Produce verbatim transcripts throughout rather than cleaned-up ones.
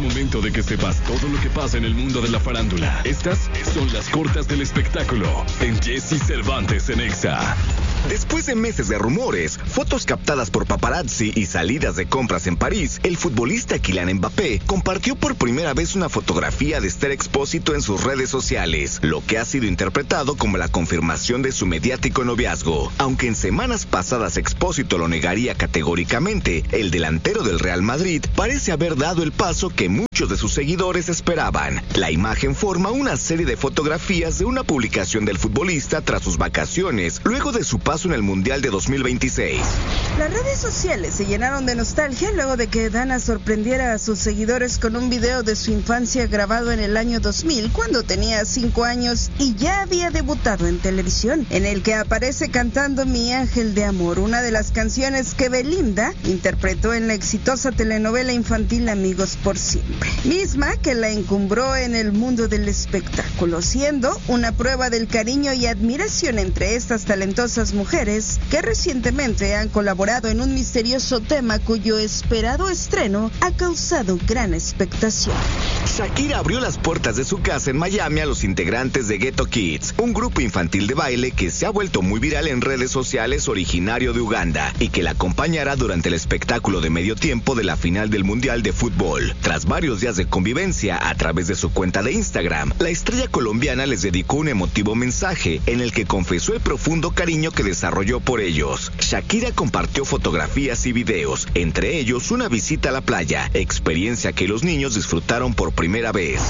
momento de que sepas todo lo que pasa en el mundo de la farándula. Estas son las cortas del espectáculo en Jesse Cervantes en Exa. Después de meses de rumores, fotos captadas por paparazzi y salidas de compras en París, el futbolista Kylian Mbappé compartió por primera vez una fotografía de Esther Expósito en sus redes sociales, lo que ha sido interpretado como la confirmación de su mediático noviazgo. Aunque en semanas pasadas Expósito lo negaría categóricamente, el delantero del Real Madrid parece haber dado el paso que muchos de sus seguidores esperaban. La imagen forma una serie de fotografías de una publicación del futbolista tras sus vacaciones, luego de su paso en el Mundial de dos mil veintiséis. Las redes sociales se llenaron de nostalgia luego de que Dana sorprendiera a sus seguidores con un video de su infancia grabado en el año dos mil, cuando tenía cinco años y ya había debutado en televisión, en el que aparece cantando Mi Ángel de Amor, una de las canciones que Belinda interpretó en la exitosa telenovela infantil Amigos por Siempre, misma que la encumbró en el mundo del espectáculo, siendo una prueba del cariño y admiración entre estas talentosas mujeres que recientemente han colaborado en un misterioso tema cuyo esperado estreno ha causado gran expectación. Shakira abrió las puertas de su casa en Miami a los integrantes de Ghetto Kids, un grupo infantil de baile que se ha vuelto muy viral en redes sociales, originario de Uganda, y que la acompañará durante el espectáculo de medio tiempo de la final del Mundial de Fútbol. Tras varios días de convivencia a través de su cuenta de Instagram, la estrella colombiana les dedicó un emotivo mensaje en el que confesó el profundo cariño que desarrolló por ellos. Shakira compartió fotografías y videos, entre ellos una visita a la playa, experiencia que los niños disfrutaron por primera vez.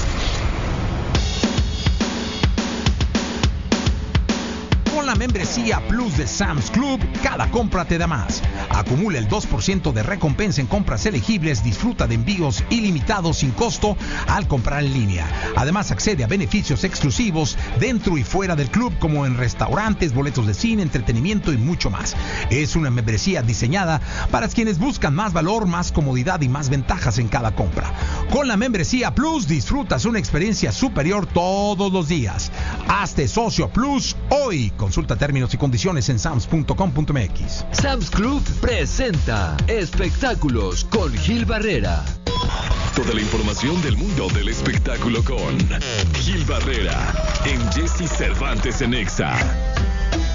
Con la membresía Plus de Sam's Club, cada compra te da más. Acumula el dos por ciento de recompensa en compras elegibles, disfruta de envíos ilimitados sin costo al comprar en línea. Además, accede a beneficios exclusivos dentro y fuera del club, como en restaurantes, boletos de cine, entretenimiento y mucho más. Es una membresía diseñada para quienes buscan más valor, más comodidad y más ventajas en cada compra. Con la membresía Plus disfrutas una experiencia superior todos los días. Hazte socio Plus hoy. Consulta términos y condiciones en sams punto com punto m x. Sam's Club presenta Espectáculos con Gil Barrera. Toda la información del mundo del espectáculo con Gil Barrera en Jesse Cervantes en Exa.